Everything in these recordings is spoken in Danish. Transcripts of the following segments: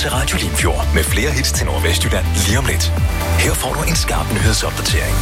til Radio Limfjord med flere hits til Nordvestjylland lige om lidt. Her får du en skarp nyhedsopdatering.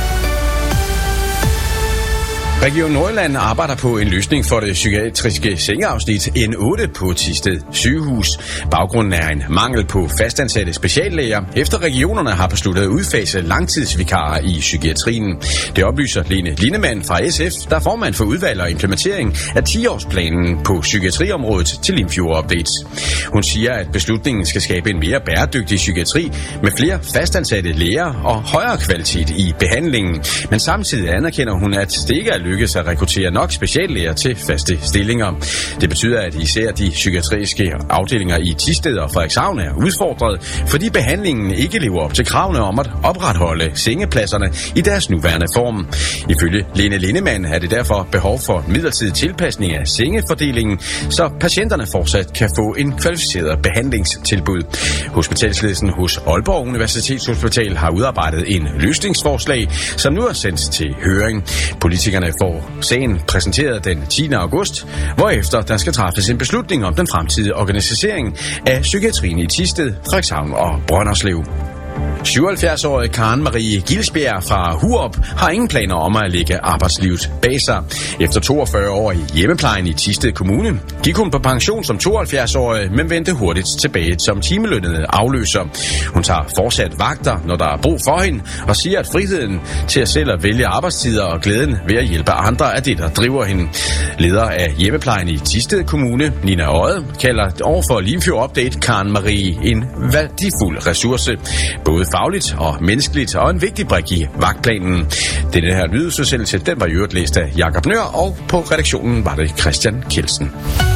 Region Nordjylland arbejder på en løsning for det psykiatriske sengeafsnit N8 på Thisted sygehus. Baggrunden er en mangel på fastansatte speciallæger, efter regionerne har besluttet at udfase langtidsvikarer i psykiatrien. Det oplyser Lene Lindemann fra SF, der er formand for udvalg og implementering af 10-årsplanen på psykiatriområdet til Limfjord Updates. Hun siger, at beslutningen skal skabe en mere bæredygtig psykiatri med flere fastansatte læger og højere kvalitet i behandlingen. Men samtidig anerkender hun, at det ikke er lykkes at rekruttere nok speciallæger til faste stillinger. Det betyder, at især de psykiatriske afdelinger i Thisted og Frederikshavn er udfordret, fordi behandlingen ikke lever op til kravene om at opretholde sengepladserne i deres nuværende form. Ifølge Lene Lindemann er det derfor behov for midlertidig tilpasning af sengefordelingen, så patienterne fortsat kan få en kvalificeret behandlingstilbud. Hospitalsledelsen hos Aalborg Universitetshospital har udarbejdet en løsningsforslag, som nu er sendt til høring. Politikerne får sagen præsenteret den 10. august, hvorefter der skal træffes en beslutning om den fremtidige organisering af psykiatrien i Thisted, Frederikshavn og Brønderslev. 77-årige Karen Marie Gilsbjerg fra Hurup har ingen planer om at lægge arbejdslivet bag sig. Efter 42 år i hjemmeplejen i Thisted Kommune gik hun på pension som 72-årig, men vendte hurtigt tilbage som timelønnet afløser. Hun tager fortsat vagter, når der er brug for hende, og siger, at friheden til at selv at vælge arbejdstider og glæden ved at hjælpe andre er det, der driver hende. Leder af hjemmeplejen i Thisted Kommune, Nina Odde, kalder overfor Limfjord Update Karen Marie en værdifuld ressource. Både fagligt og menneskeligt, og en vigtig brik i vagtplanen. Denne her nyhedsudsendelse, den var i øvrigt læst af Jakob Nør, og på redaktionen var det Christian Kjeldsen.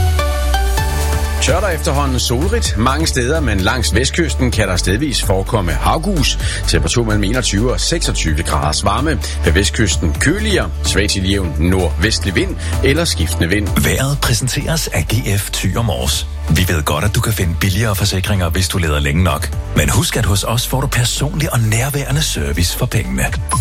Tør der efterhånden solrigt mange steder, men langs vestkysten kan der stedvis forekomme havgus. Temperatur mellem 21 og 26 graders varme. Ved vestkysten køligere, svag til jævn nordvestlig vind eller skiftende vind. Vejret præsenteres af GF Thyre Mors. Vi ved godt, at du kan finde billigere forsikringer, hvis du leder længe nok. Men husk, at hos os får du personlig og nærværende service for pengene.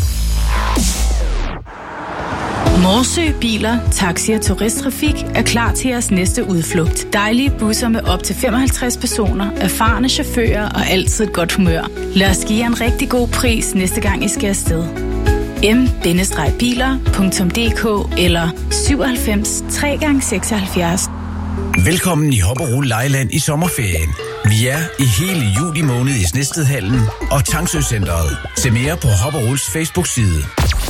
Morsø Biler, Taxi og Turisttrafik er klar til jeres næste udflugt. Dejlige busser med op til 55 personer, erfarne chauffører og altid et godt humør. Lad os give jer en rigtig god pris næste gang I skal afsted. m-biler.dk eller 97 3x76. Velkommen i Hopperol Lejland i sommerferien. Vi er i hele juli måned i Snestedhallen og Tangsø Centeret. Se mere på Hopperols Facebook-side.